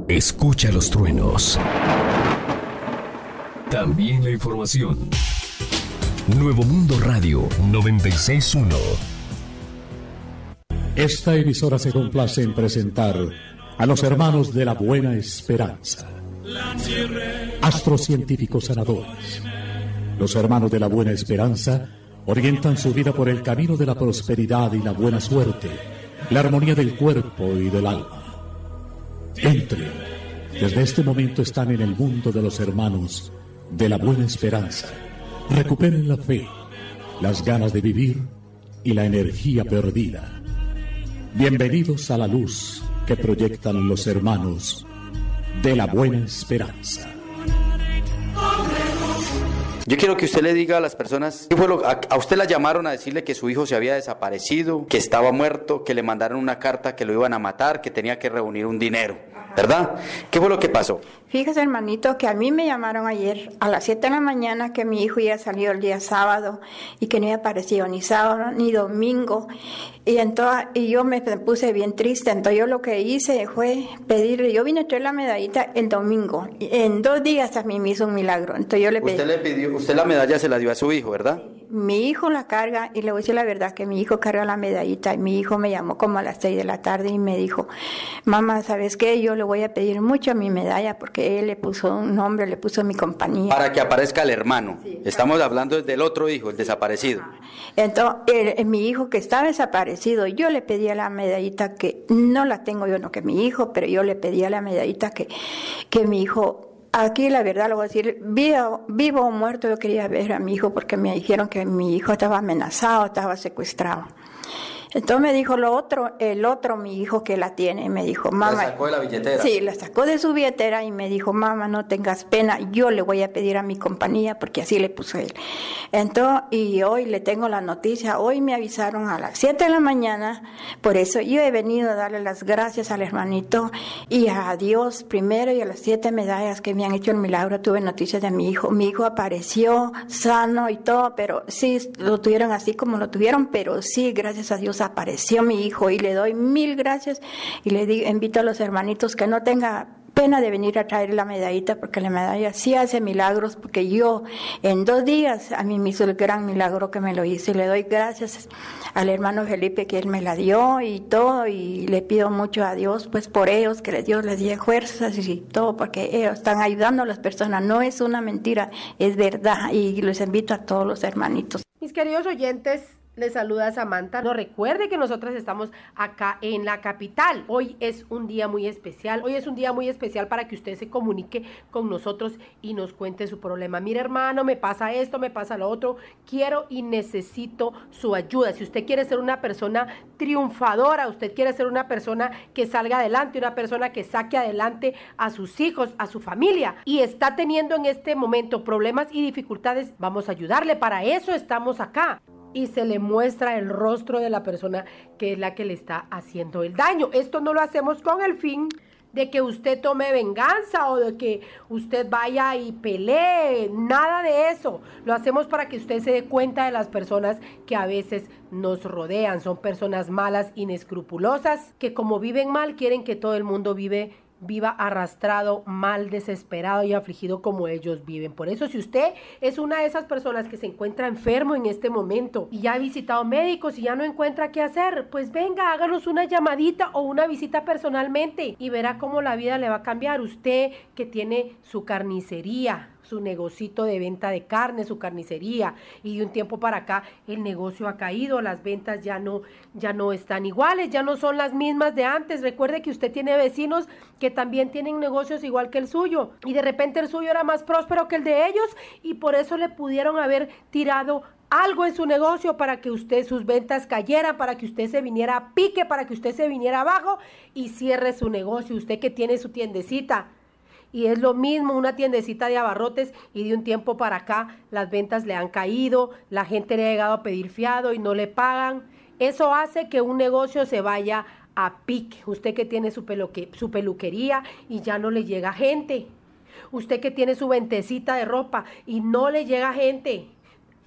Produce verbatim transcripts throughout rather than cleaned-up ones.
Escucha los truenos. También la información. Nuevo Mundo Radio noventa y seis punto uno. Esta emisora se complace en presentar a los hermanos de la Buena Esperanza, astrocientíficos sanadores. Los hermanos de la Buena Esperanza orientan su vida por el camino de la prosperidad y la buena suerte, la armonía del cuerpo y del alma. Entren, desde este momento están en el mundo de los hermanos de la Buena Esperanza. Recuperen la fe, las ganas de vivir y la energía perdida. Bienvenidos a la luz que proyectan los hermanos de la Buena Esperanza. Yo quiero que usted le diga a las personas, ¿qué fue lo, a, a usted la llamaron a decirle que su hijo se había desaparecido, que estaba muerto, que le mandaron una carta que lo iban a matar, que tenía que reunir un dinero, ¿verdad? ¿Qué fue lo que pasó? Fíjese, hermanito, que a mí me llamaron ayer a las siete de la mañana que mi hijo ya salió el día sábado y que no había aparecido ni sábado ni domingo. Y entonces y yo me puse bien triste. Entonces yo lo que hice fue pedirle, yo vine a traer la medallita el domingo. En dos días a mí me hizo un milagro. Entonces yo le pedí. Usted le pidió, usted la medalla se la dio a su hijo, ¿verdad? Mi hijo la carga, y le voy a decir la verdad que mi hijo carga la medallita, y mi hijo me llamó como a las seis de la tarde y me dijo, mamá, ¿sabes qué? Yo le voy a pedir mucho a mi medalla porque él le puso un nombre, le puso mi compañía. Para que aparezca el hermano. Sí. Estamos hablando del otro hijo, el desaparecido. Entonces, el, mi hijo que estaba desaparecido, yo le pedía la medallita que, no la tengo yo, no que mi hijo, pero yo le pedía la medallita que, que mi hijo... Aquí la verdad lo voy a decir, vivo, vivo o muerto, yo quería ver a mi hijo porque me dijeron que mi hijo estaba amenazado, estaba secuestrado. Entonces me dijo lo otro, el otro, mi hijo que la tiene, me dijo, mamá. ¿La sacó de la billetera? Sí, la sacó de su billetera y me dijo, mamá, no tengas pena, yo le voy a pedir a mi compañía, porque así le puso él. Entonces, y hoy le tengo la noticia, hoy me avisaron a las siete de la mañana, por eso yo he venido a darle las gracias al hermanito y a Dios primero y a las siete medallas que me han hecho el milagro. Tuve noticias de mi hijo, mi hijo apareció sano y todo, pero sí, lo tuvieron así como lo tuvieron, pero sí, gracias a Dios apareció mi hijo y le doy mil gracias y le digo, invito a los hermanitos que no tenga pena de venir a traer la medallita, porque la medalla sí hace milagros, porque yo en dos días a mí me hizo el gran milagro que me lo hizo y le doy gracias al hermano Felipe que él me la dio y todo, y le pido mucho a Dios pues por ellos, que Dios les dé fuerzas y todo, porque ellos están ayudando a las personas, no es una mentira, es verdad, y les invito a todos los hermanitos. Mis queridos oyentes, les saluda Samantha. No, recuerde que nosotras estamos acá en la capital. Hoy es un día muy especial. Hoy es un día muy especial para que usted se comunique con nosotros y nos cuente su problema. Mire, hermano, me pasa esto, me pasa lo otro. Quiero y necesito su ayuda. Si usted quiere ser una persona triunfadora, usted quiere ser una persona que salga adelante, una persona que saque adelante a sus hijos, a su familia, y está teniendo en este momento problemas y dificultades, vamos a ayudarle. Para eso estamos acá. Y se le muestra el rostro de la persona que es la que le está haciendo el daño. Esto no lo hacemos con el fin de que usted tome venganza o de que usted vaya y pelee, nada de eso. Lo hacemos para que usted se dé cuenta de las personas que a veces nos rodean. Son personas malas, inescrupulosas, que como viven mal quieren que todo el mundo vive viva arrastrado, mal, desesperado y afligido como ellos viven. Por eso, si usted es una de esas personas que se encuentra enfermo en este momento y ya ha visitado médicos y ya no encuentra qué hacer, pues venga, háganos una llamadita o una visita personalmente y verá cómo la vida le va a cambiar. Usted que tiene su carnicería, su negocito de venta de carne, su carnicería, y de un tiempo para acá el negocio ha caído, las ventas ya no, ya no están iguales, ya no son las mismas de antes. Recuerde que usted tiene vecinos que también tienen negocios igual que el suyo, y de repente el suyo era más próspero que el de ellos, y por eso le pudieron haber tirado algo en su negocio para que usted, sus ventas cayeran, para que usted se viniera a pique, para que usted se viniera abajo y cierre su negocio. Usted que tiene su tiendecita, y es lo mismo, una tiendecita de abarrotes, y de un tiempo para acá las ventas le han caído, la gente le ha llegado a pedir fiado y no le pagan. Eso hace que un negocio se vaya a pique. Usted que tiene su, peluque, su peluquería y ya no le llega gente. Usted que tiene su ventecita de ropa y no le llega gente.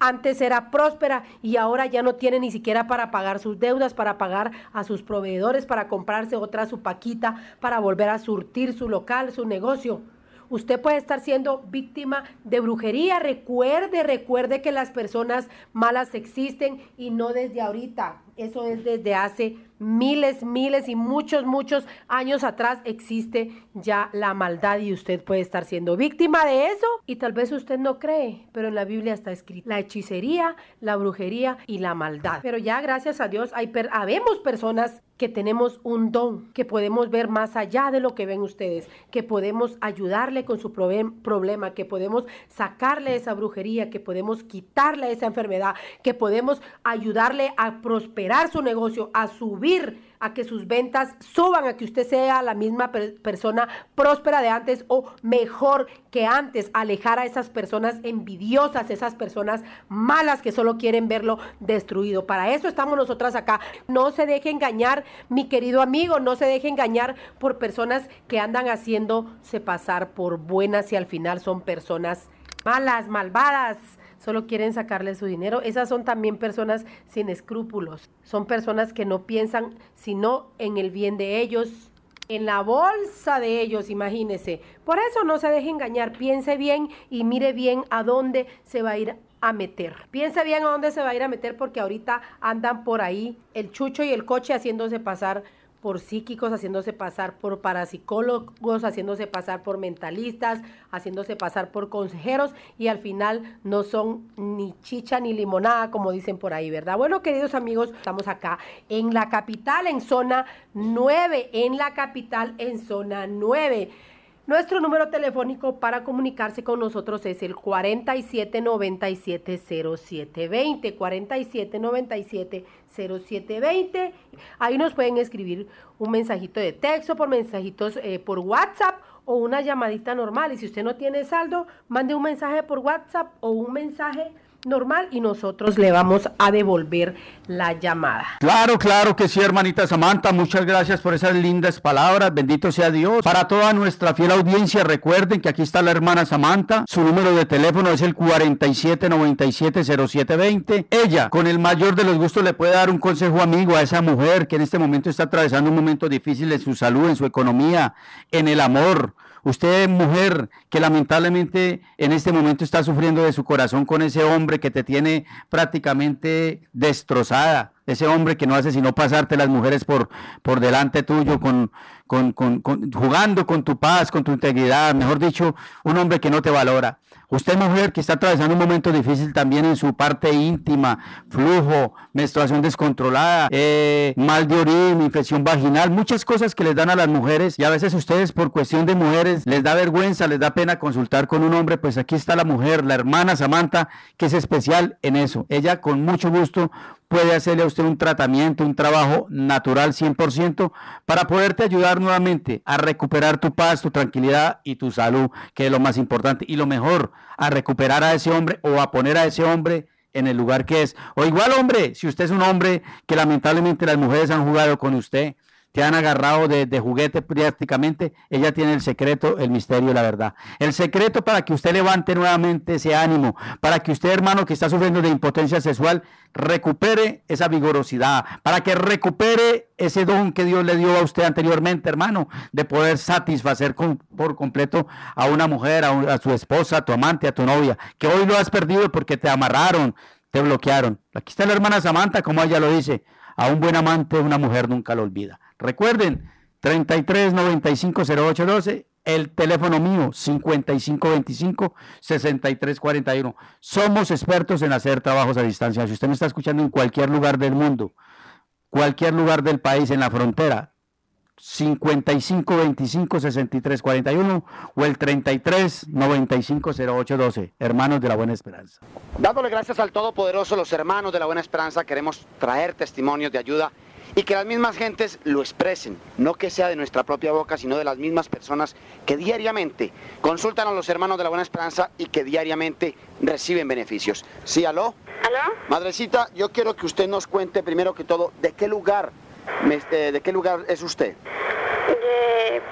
antes era próspera y ahora ya no tiene ni siquiera para pagar sus deudas, para pagar a sus proveedores, para comprarse otra su paquita, para volver a surtir su local, su negocio. Usted puede estar siendo víctima de brujería. Recuerde, recuerde que las personas malas existen y no desde ahorita. Eso es desde hace miles, miles y muchos, muchos años atrás existe ya la maldad y usted puede estar siendo víctima de eso y tal vez usted no cree, pero en la Biblia está escrito la hechicería, la brujería y la maldad. Pero ya gracias a Dios hay per- habemos personas que tenemos un don, que podemos ver más allá de lo que ven ustedes, que podemos ayudarle con su probe- problema, que podemos sacarle esa brujería, que podemos quitarle esa enfermedad, que podemos ayudarle a prosperar su negocio, a subir, a que sus ventas suban, a que usted sea la misma per- persona próspera de antes o mejor que antes, alejar a esas personas envidiosas, esas personas malas que solo quieren verlo destruido. Para eso estamos nosotras acá. No se deje engañar, mi querido amigo, no se deje engañar por personas que andan haciéndose pasar por buenas y al final son personas malas, malvadas. Solo quieren sacarle su dinero. Esas son también personas sin escrúpulos. Son personas que no piensan sino en el bien de ellos, en la bolsa de ellos, imagínese. Por eso no se deje engañar. Piense bien y mire bien a dónde se va a ir a meter. Piense bien a dónde se va a ir a meter porque ahorita andan por ahí el chucho y el coche haciéndose pasar por psíquicos, haciéndose pasar por parapsicólogos, haciéndose pasar por mentalistas, haciéndose pasar por consejeros y al final no son ni chicha ni limonada, como dicen por ahí, ¿verdad? Bueno, queridos amigos, estamos acá en la capital, en zona nueve, en la capital, en zona nueve. Nuestro número telefónico para comunicarse con nosotros es el cuarenta y siete noventa y siete cero siete veinte, cuarenta y siete noventa y siete cero siete veinte. Ahí nos pueden escribir un mensajito de texto, por mensajitos eh, por WhatsApp o una llamadita normal. Y si usted no tiene saldo, mande un mensaje por WhatsApp o un mensaje normal y nosotros le vamos a devolver la llamada. Claro, claro que sí, hermanita Samantha, muchas gracias por esas lindas palabras, bendito sea Dios. Para toda nuestra fiel audiencia, recuerden que aquí está la hermana Samantha, su número de teléfono es el cuarenta y siete noventa y siete cero siete veinte. Ella, con el mayor de los gustos, le puede dar un consejo amigo a esa mujer que en este momento está atravesando un momento difícil en su salud, en su economía, en el amor. Usted, mujer, que lamentablemente en este momento está sufriendo de su corazón con ese hombre que te tiene prácticamente destrozada, ese hombre que no hace sino pasarte las mujeres por, por delante tuyo, con, con, con, con, jugando con tu paz, con tu integridad, mejor dicho, un hombre que no te valora. Usted, mujer, que está atravesando un momento difícil también en su parte íntima, flujo, menstruación descontrolada, eh, mal de orina, infección vaginal, muchas cosas que les dan a las mujeres y a veces ustedes por cuestión de mujeres les da vergüenza, les da pena consultar con un hombre, pues aquí está la mujer, la hermana Samantha, que es especial en eso. Ella con mucho gusto puede hacerle a usted un tratamiento, un trabajo natural cien por ciento para poderte ayudar nuevamente a recuperar tu paz, tu tranquilidad y tu salud, que es lo más importante y lo mejor, a recuperar a ese hombre o a poner a ese hombre en el lugar que es. O igual, hombre, si usted es un hombre que lamentablemente las mujeres han jugado con usted, te han agarrado de, de juguete prácticamente, ella tiene el secreto, el misterio, la verdad. El secreto para que usted levante nuevamente ese ánimo, para que usted, hermano, que está sufriendo de impotencia sexual, recupere esa vigorosidad, para que recupere ese don que Dios le dio a usted anteriormente, hermano, de poder satisfacer con, por completo a una mujer, a, un, a su esposa, a tu amante, a tu novia, que hoy lo has perdido porque te amarraron, te bloquearon. Aquí está la hermana Samantha, como ella lo dice, a un buen amante una mujer nunca lo olvida. Recuerden, treinta y tres noventa y cinco cero ocho doce, el teléfono mío, cincuenta y cinco veinticinco sesenta y tres cuarenta y uno. Somos expertos en hacer trabajos a distancia. Si usted me está escuchando en cualquier lugar del mundo, cualquier lugar del país, en la frontera, cincuenta y cinco veinticinco sesenta y tres cuarenta y uno o el treinta y tres noventa y cinco cero ocho doce, hermanos de la Buena Esperanza. Dándole gracias al Todopoderoso, los hermanos de la Buena Esperanza queremos traer testimonios de ayuda y que las mismas gentes lo expresen, no que sea de nuestra propia boca, sino de las mismas personas que diariamente consultan a los hermanos de la Buena Esperanza y que diariamente reciben beneficios. ¿Sí, aló? ¿Aló? Madrecita, yo quiero que usted nos cuente primero que todo, ¿de qué lugar, me, eh, de qué lugar es usted? De Parcel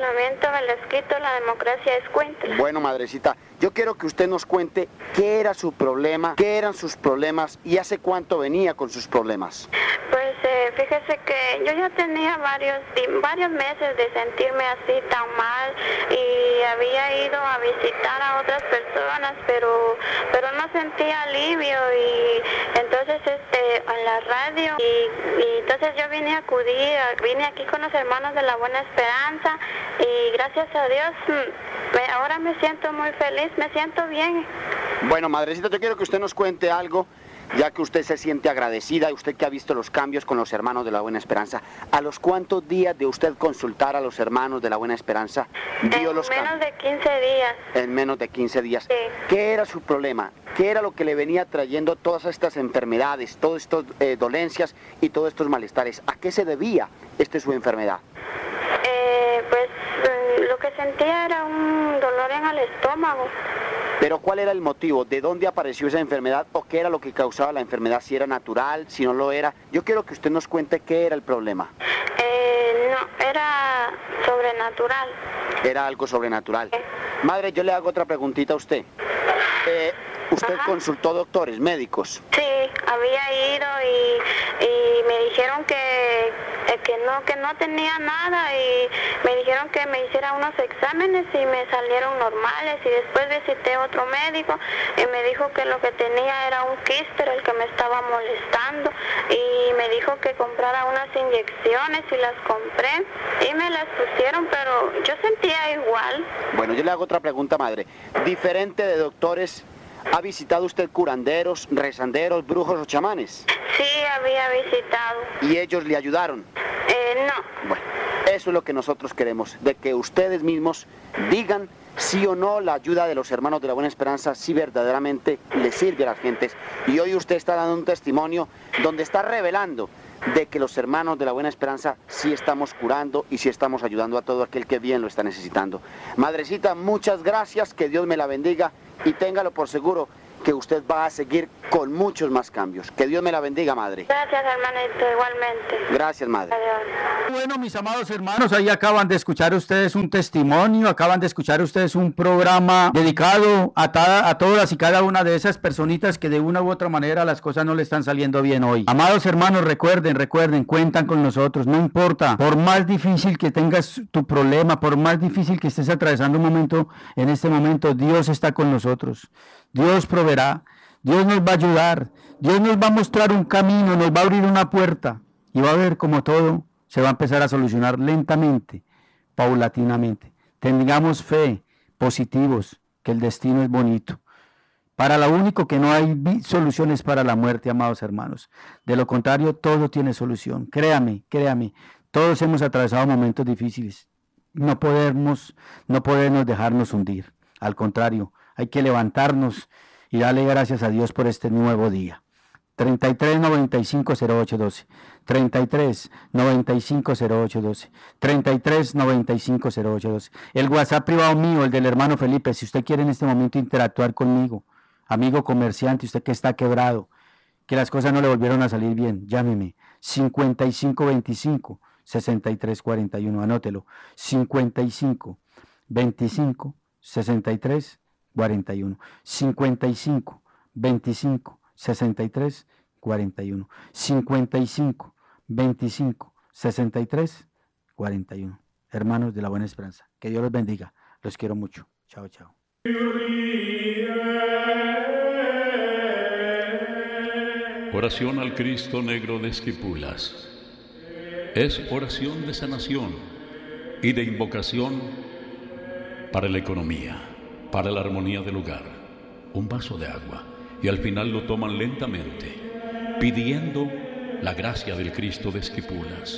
razonamiento me lo ha escrito la democracia es Escuintla. Bueno, madrecita, yo quiero que usted nos cuente qué era su problema, qué eran sus problemas y hace cuánto venía con sus problemas. Pues eh, fíjese que yo ya tenía varios, varios meses de sentirme así tan mal y había ido a visitar a otras personas, pero pero no sentía alivio y entonces este en la radio y, y entonces yo vine a acudir, vine aquí con los hermanos de la Buena Esperanza y gracias a Dios me, ahora me siento muy feliz, me siento bien. Bueno, madrecita, yo quiero que usted nos cuente algo, ya que usted se siente agradecida y usted que ha visto los cambios con los hermanos de la Buena Esperanza. ¿A los cuántos días de usted consultar a los hermanos de la Buena Esperanza vio en los cambios? En menos de quince días. En menos de quince días. Sí. ¿Qué era su problema? ¿Qué era lo que le venía trayendo todas estas enfermedades, todas estas eh, dolencias y todos estos malestares? ¿A qué se debía esta su enfermedad? Eh, pues lo que sentía era un dolor en el estómago. ¿Pero cuál era el motivo? ¿De dónde apareció esa enfermedad? ¿O qué era lo que causaba la enfermedad? ¿Si era natural? ¿Si no lo era? Yo quiero que usted nos cuente qué era el problema. Eh, no, era sobrenatural. Era algo sobrenatural. Sí. Madre, yo le hago otra preguntita a usted. Eh, ¿Usted Ajá. consultó doctores, médicos? Sí, había ido y, y me dijeron que, que, no, que no tenía nada y me dijeron que me hiciera unos exámenes y me salieron normales y después visité otro médico y me dijo que lo que tenía era un quiste el que me estaba molestando y me dijo que comprara unas inyecciones y las compré y me las pusieron, pero yo sentía igual. Bueno, yo le hago otra pregunta, madre. Diferente de doctores, ¿ha visitado usted curanderos, rezanderos, brujos o chamanes? Sí, había visitado. ¿Y ellos le ayudaron? Eh, no. Bueno, eso es lo que nosotros queremos, de que ustedes mismos digan sí o no la ayuda de los hermanos de la Buena Esperanza, si verdaderamente le sirve a las gentes. Y hoy usted está dando un testimonio donde está revelando de que los hermanos de la Buena Esperanza sí estamos curando y sí estamos ayudando a todo aquel que bien lo está necesitando. Madrecita, muchas gracias, que Dios me la bendiga y téngalo por seguro que usted va a seguir con muchos más cambios. Que Dios me la bendiga, madre. Gracias, hermanito, igualmente. Gracias, madre. Adiós. Bueno, mis amados hermanos, ahí acaban de escuchar ustedes un testimonio, acaban de escuchar ustedes un programa dedicado a, ta- a todas y cada una de esas personitas que de una u otra manera las cosas no le están saliendo bien hoy. Amados hermanos, recuerden, recuerden, cuentan con nosotros, no importa, por más difícil que tengas tu problema, por más difícil que estés atravesando un momento, en este momento Dios está con nosotros. Dios proveerá, Dios nos va a ayudar, Dios nos va a mostrar un camino, nos va a abrir una puerta y va a ver como todo se va a empezar a solucionar lentamente, paulatinamente. Tengamos fe, positivos, que el destino es bonito. Para lo único que no hay soluciones para la muerte, amados hermanos. De lo contrario, todo tiene solución. Créame, créame, todos hemos atravesado momentos difíciles. No podemos, no podemos dejarnos hundir. Al contrario, hay que levantarnos y darle gracias a Dios por este nuevo día. treinta y tres, noventa y cinco, cero ocho, doce. treinta y tres, noventa y cinco, cero ocho, doce. treinta y tres, noventa y cinco, cero ocho, doce. El WhatsApp privado mío, el del hermano Felipe, si usted quiere en este momento interactuar conmigo, amigo comerciante, usted que está quebrado, que las cosas no le volvieron a salir bien, llámeme. cincuenta y cinco, veinticinco, sesenta y tres, cuarenta y uno, anótelo. cincuenta y cinco, veinticinco, sesenta y tres, cuarenta y uno. cincuenta y cinco, veinticinco, sesenta y tres, cuarenta y uno. cincuenta y cinco, veinticinco, sesenta y tres, cuarenta y uno. Hermanos de la Buena Esperanza, que Dios los bendiga. Los quiero mucho. Chao, chao. Oración al Cristo Negro de Esquipulas. Es oración de sanación y de invocación para la economía, para la armonía del hogar. Un vaso de agua y al final lo toman lentamente, pidiendo la gracia del Cristo de Esquipulas.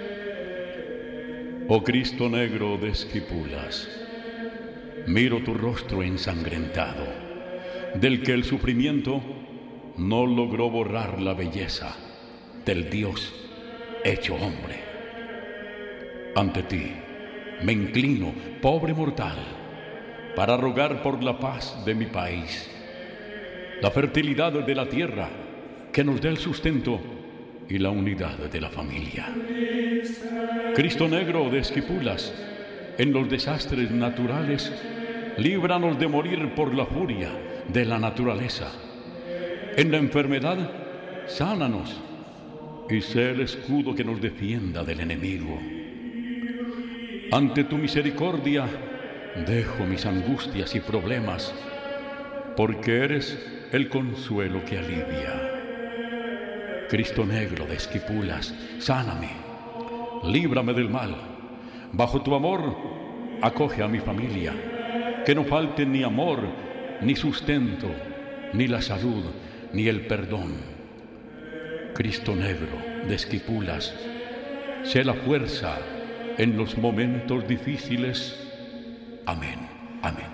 Oh Cristo Negro de Esquipulas, miro tu rostro ensangrentado, del que el sufrimiento no logró borrar la belleza del Dios hecho hombre. Ante ti me inclino, pobre mortal, para rogar por la paz de mi país, la fertilidad de la tierra que nos dé el sustento y la unidad de la familia. Cristo Negro de Esquipulas, en los desastres naturales, líbranos de morir por la furia de la naturaleza. En la enfermedad, sánanos y sé el escudo que nos defienda del enemigo. Ante tu misericordia, dejo mis angustias y problemas, porque eres el consuelo que alivia. Cristo negro de Esquipulas, sáname, líbrame del mal. Bajo tu amor, acoge a mi familia, que no falte ni amor, ni sustento, ni la salud, ni el perdón. Cristo negro de Esquipulas, sé la fuerza en los momentos difíciles. Amén, amén.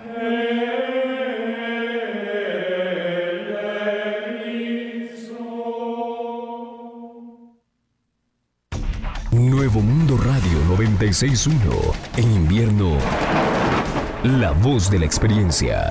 Nuevo Mundo Radio noventa y seis punto uno. En invierno, la voz de la experiencia.